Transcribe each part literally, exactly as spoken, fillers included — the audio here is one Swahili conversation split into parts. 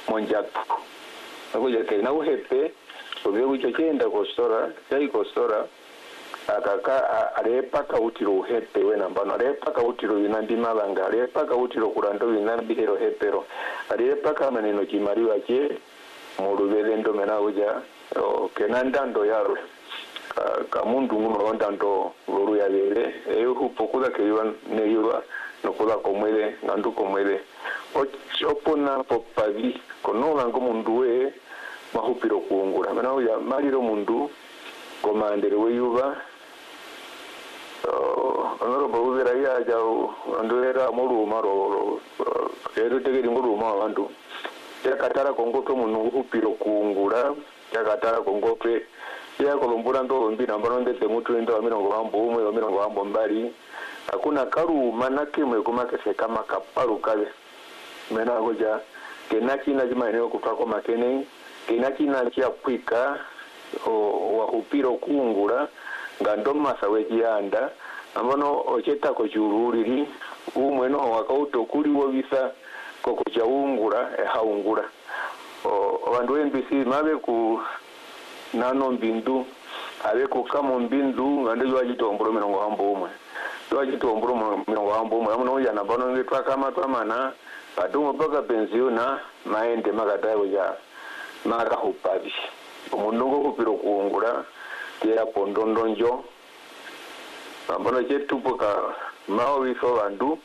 monjato akuja ke na uhepe obye kucho chenda kostora chai kostora akaka arepa kautiro uhepe we nambano arepa kautiro inandi mabanga arepa kautiro kurando inandi hero hepero arepa kama neno kimariwa che mulubele ndo mena uja kenandando yaro kamundu nguno ndando lolu ya bele eyo hupokula keyo ne yuba nokula komwele ngandu komwele ochopona popavi konola ngo mundu we mahupiro kuungura mena uja mariro mundu komandere we yuba onoro bawuzera ya jao andwera mulu maro ero tegeri mulu ma bantu yakatara kongope mungu hupiro kuungura yakatara kongope ya kolumbura ndo mbi nambano ndete mutu ndo mirongo hambo umwe mirongo hambo mbali hakuna karu manake mwe kumake kama kaparu kale mena goja kenaki na jima eneo kutako makene kenaki na chia kwika wa hupiro kuungura ngandoma saweji anda ambano ocheta ko jururiri umwe no wakauto kuri wo bisa koko chaungura e haungura o bandu N B C mabe ku nano mbindu abe ku kamo mbindu ngande yo ajitomboro mirongo hambo umwe yo ajitomboro mirongo hambo umwe amuno yana bano ngitwa kama twamana badumo baka pensiona maende makatayo ya maka hupavi umundu ngo kupiro kuungura kera pondondonjo ambano chetu poka mao wiso bandu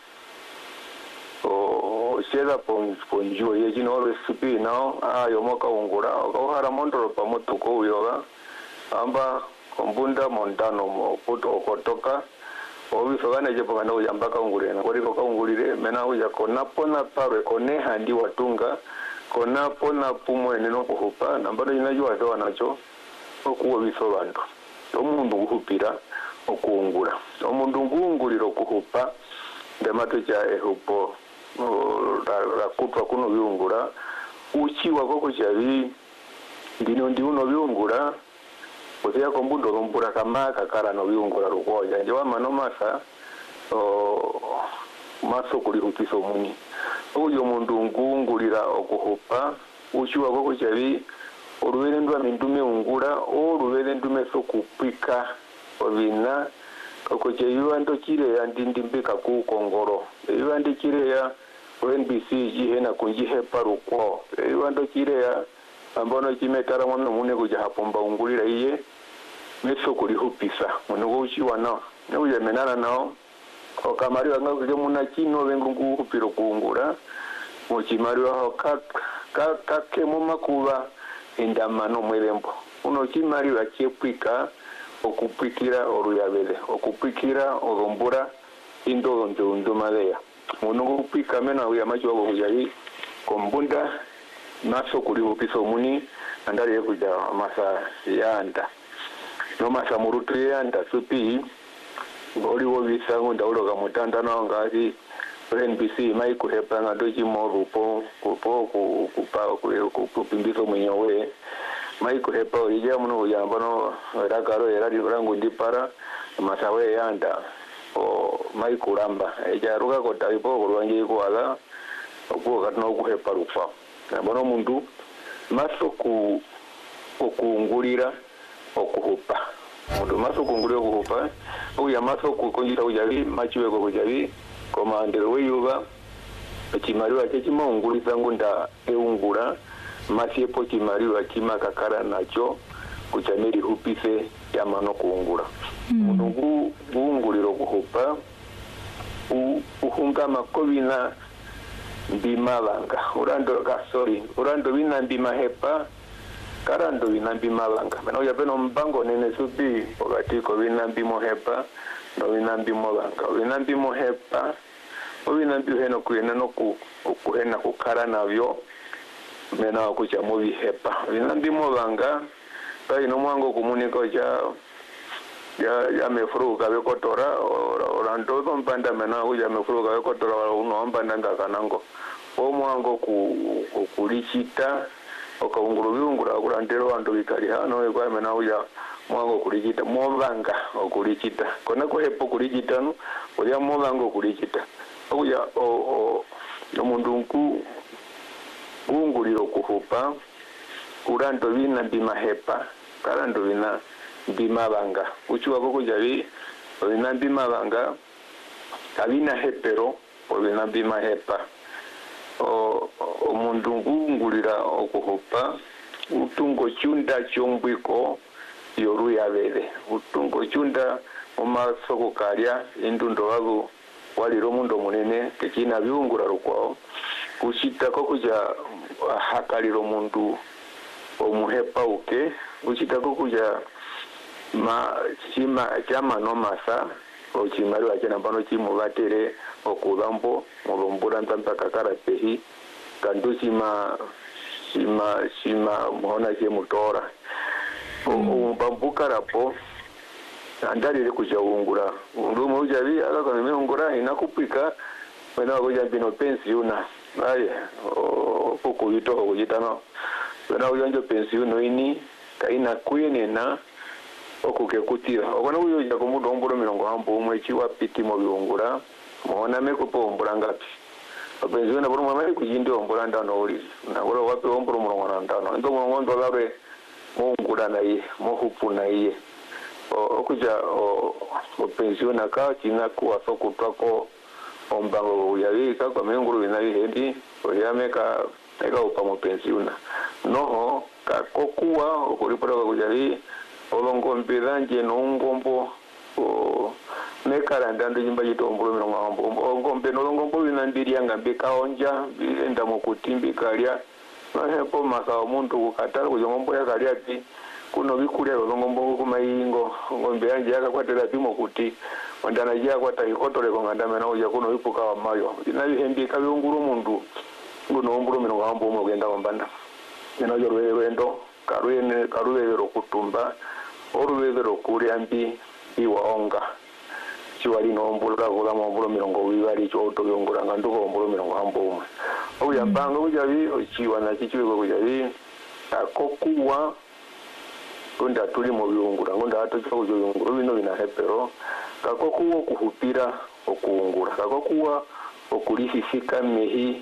o sheda pon ponjo ye jino recipe nao ayo moka ungura o hara mondoro pa motuko yoga amba kombunda montano mo puto kotoka o wiso gane je pokana uyambaka ungure na kori ko ungurire mena uya kona pona pare kone handi watunga kona pona pumo eneno kuhupa nambado inajua ndo anacho okuwa wiso bandu omundu guhupira okuungura omundu ngunguliro kuhupa ndemato cha ehupo rakutwa kuno biungura uchiwa koko chavi ndino ndi uno biungura kutia kombundo rompura kama kakara no biungura rukoja nje wa mano masa o maso kuli hupiso muni uyo mundu ngungulira okuhupa uchiwa koko chavi oruwele ndwa mindume ungura oruwele ndume so kupika obina okoche yuando chire ya ndindimbika ku Kongoro yuando chire ya N B C jihena kunjihe paruko yuando chire ya ambono chimetara mwana mune kuja hapomba ungulira iye meso kuli hupisa munugo uchiwa nao nuye menana nao okamari wanga kuje muna chino wengu hupiro kuungura mochimari wa ka ka ka makuba indamano mwembo uno chimari wa chepwika okupikira oruyabele okupikira odombura indo ndo ndo madea muno kupika mena uya macho wabo kujali kombunda naso kuli upiso muni andari yekuja masa yanda no masa murutu yanda supi ngoli wo bisango ndaulo ka mutanda na ngati N B C mai kuhepa ngadoji morupo kupo kupa kupimbiso mwenyewe mai kuhepa ija muno yambano rakaro era rangu ndipara masawe yanda o mai kuramba ija ruka kota ipo kurwangi kwala okuwa katino kuhepa rufa bono mundu maso ku okuungulira okuhupa mundu maso kuungulira okuhupa uya maso kukonjira ujavi machiwe ko kujavi komandero weyuba chimariwa chechimaungulisa ngunda eungura masiepo chimariwa chimakakara nacho kuchamiri hupise yamano kuungura mundu mm. uunguliro kuhupa uhunga makovina mbima banga urando ka sorry urando bina mbima hepa karando bina mbima banga mena uya peno mbango nene supi wakati ko bina mbimo hepa no bina mbimo banga bina mbimo hepa obina mbio heno kuena no ku kuhena kukara navyo mena kucha mubi hepa bina mbimo banga bai no mwango komuniko ja ya ya mefruka bekotora orando do mpanda mena uya mefruka bekotora uno mpanda ngakanango omwango ku kulichita okaunguru biungura kurandero ando bikali hano kwa mena uya mwango kulichita mobanga okulichita kona ko hepo kulichita no uya mobango kulichita uya o o mundu nku gunguliro kuhupa uranto vina bima hepa karanto vina bima banga uchiwa koko javi vina bima banga avina hepero vina bima hepa o omundu gungulira okuhupa utungo chunda chombwiko yoru yavere utungo chunda umasoko kalya indundo wagu waliro mundo munene kekina biungura rukwao kushitako kuja hakaliro mundu omuhepa uke kushitako kuja ma chima chama no masa ochimari wachana pano chimuvatere okuvambo mulombura mpaka karapehi kandu chima chima chima muona chemutora umbambuka rapo andarire kuja ungura undu mujavi akakona meungura inakupika wena kuja bino pensiona aye okuvito okujitano wena uyanjo pensiono ini kaina kuyenena okukekutira okona uyoja komudo omburo mirongo hambo umwe chiwa piti mo biungura muona mekupo ombura ngapi pensiona buru mama kujindi ombura ndano uli na wala wapi omburo murongo ndano ndo murongo ndo labe mungura na iye muhupu na iye okuja o pensiona ka china kuwa soko twako ombango yavi ka kwa menguru ina hedi oyameka eka upa mo pensiona noho ka kokuwa okulipora kujavi olongo mbiranje no ngombo o mekara ndando jimba jitombolo mirongo hambo ngombe no ngombo binandiria ngambe kaonja enda mukutimbi kalya nahepo masa omuntu kukatala kuja ngombo ya kalya ati kuno bikulia ngombo kumayingo ngombe yanje yakakwatela pimo kuti wandana jya kwata ikotole kongandame na uja kuno ipuka wa mayo inabi ka biunguru mundu kuno nguru mirongo hambo mo genda mbanda eno jorwe wendo karwene karwevero kutumba oruvevero kuri ambi iwaonga chiwali nombula kula mombulo mirongo wibali choto yongura nganduko ombulo mirongo hambo umwe oya banga kujavi ochiwa na chichiwe kujavi akokuwa kunda tuli mo biungura ngunda ato chiko yongura bino bina hepero kakokuwa kuhupira okuungura kakokuwa okulisisika mehi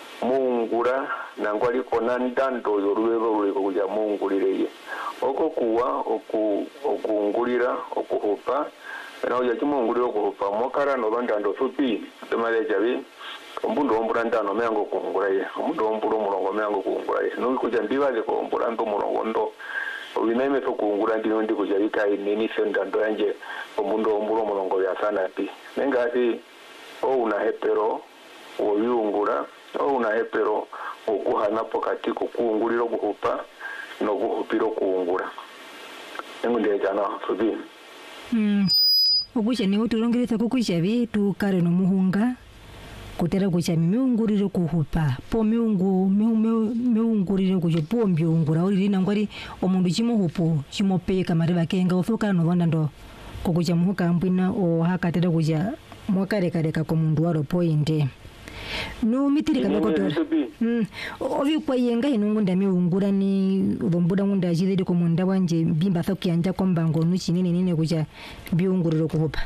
mungura nangwali kona ndando yoruvero ruliko kuja mungulireye oko kuwa oku okungulira okuhupa na uja chimungulira okuhupa mokara no ndando supi temale javi ombundo ombura ndano mengo kuunguraye ombundo omburo murongo mengo kuunguraye no kuja ndibaze ko ombura ndo murongo ndo obinaime to kuungura ndino ndi kuja ikai nini sendando yanje ombundo omburo murongo ya sana pi nengati o una hepero oyungura o una hepero okuhana pokati kuungulira okuhupa no kuhupiro kuungura engunde jana subi mm okuja ne utulongereza kukuja bi tukare no muhunga kutera kuja miungurire kuhupa po miungu miungurire kujo po mbiungura uri nangwari omundu chimuhupu chimopeka mariba kenga ofuka no banda ndo kukuja muhuka mbwina o hakatera kuja mwakare kare ka komundu waro pointe no mitirika lokotora mm obi kwa yenga inungu ndame ungura ni ubombuda ngunda jidede ko munda wanje bimba thoki anja kombango nuchi nene nene kuja biunguriro kuhupa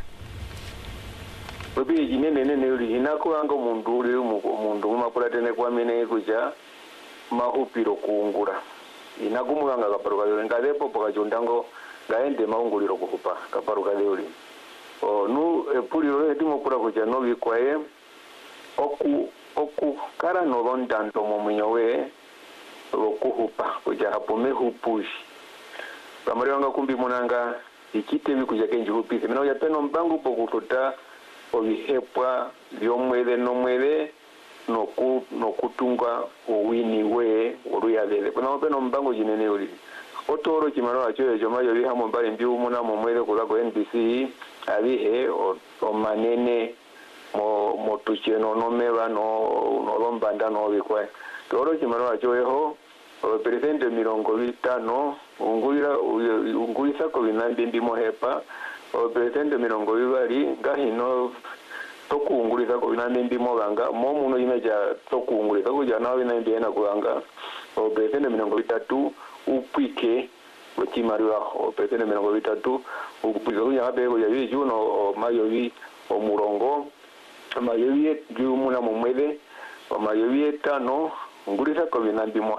obi jinene nene uri inako anga mundu uri mundu mapulate kwa mene kuja mahupiro kuungura inakumulanga kaparuka yore ngadepo pokajondango gaende maunguliro kuhupa kaparuka yore o nu epuliro edimo kura kuja no bikwaye oku oku kara no rondando momunyowe okuhupa kuja hapo mehupushi kamari wanga kumbi munanga ikite bikuja kenji hupise mina ya peno mbangu pokututa obihepwa byomwele no mwele no ku no kutunga owini we oluyabele kuna peno mbangu jinene uli otoro kimaro acho ejo mayo bihamo mbali mbi umuna mo mwele kula ko N B C abihe o manene mo motucheno no meba no no lombanda no bikwe toro chimano achoeho o presidente mirongo vitano ungulira ungulisa ko binambi ndimo hepa o presidente mirongo bibali ngahino tokungulisa ko binambi ndimo banga mo muno imeja tokungulisa ko jana binambi ena kuanga o presidente mirongo vitatu upike ochimariwa o presidente mirongo vitatu upike ko yabe ko yabi juno o mayovi o murongo mayovi yumuna mumwele mayovi etano ngulisa ko binandimo